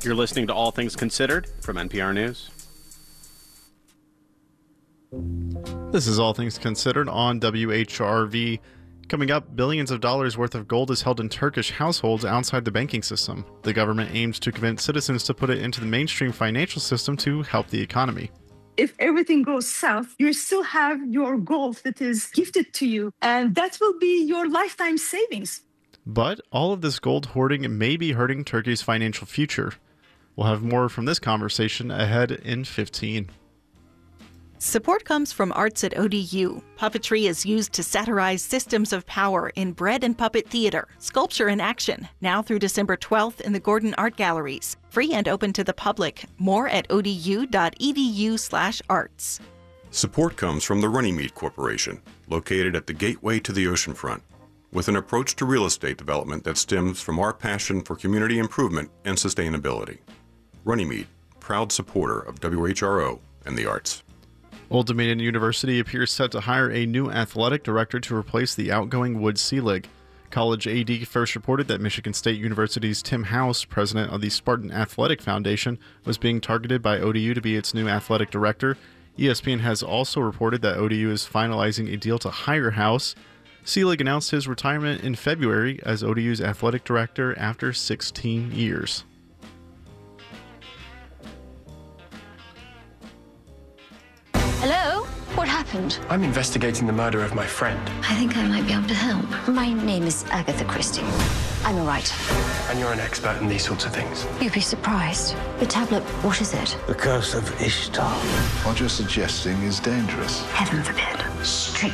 You're listening to All Things Considered from NPR News. This is All Things Considered on WHRV. Coming up, billions of dollars worth of gold is held in Turkish households outside the banking system. The government aims to convince citizens to put it into the mainstream financial system to help the economy. If everything goes south, you still have your gold that is gifted to you, and that will be your lifetime savings. But all of this gold hoarding may be hurting Turkey's financial future. We'll have more from this conversation ahead in 15. Support comes from Arts at ODU. Puppetry is used to satirize systems of power in bread and puppet theater, sculpture in action, now through December 12th in the Gordon Art Galleries. Free and open to the public. More at odu.edu/arts. Support comes from the Runnymede Corporation, located at the gateway to the oceanfront, with an approach to real estate development that stems from our passion for community improvement and sustainability. Runnymede, proud supporter of WHRO and the arts. Old Dominion University appears set to hire a new athletic director to replace the outgoing Wood Selig. College AD first reported that Michigan State University's Tim House, president of the Spartan Athletic Foundation, was being targeted by ODU to be its new athletic director. ESPN has also reported that ODU is finalizing a deal to hire House. Selig announced his retirement in February as ODU's athletic director after 16 years. Hello? What happened? I'm investigating the murder of my friend. I think I might be able to help. My name is Agatha Christie. I'm a writer. And you're an expert in these sorts of things. You'd be surprised. The tablet, what is it? The Curse of Ishtar. What you're suggesting is dangerous. Heaven forbid. Street